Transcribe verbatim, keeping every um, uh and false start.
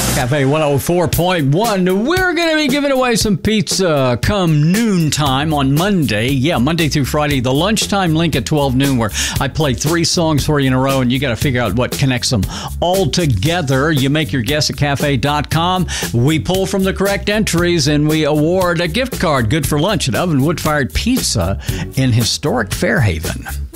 Cafe one oh four point one. We're going to be giving away some pizza come noontime on Monday. Yeah, Monday through Friday. The lunchtime link at twelve noon, where I play three songs for you in a row, and you got to figure out what connects them all together. You make your guess at cafe dot com. We pull from the correct entries, and we award a gift card good for lunch at Oven Wood Fired Pizza in historic Fairhaven.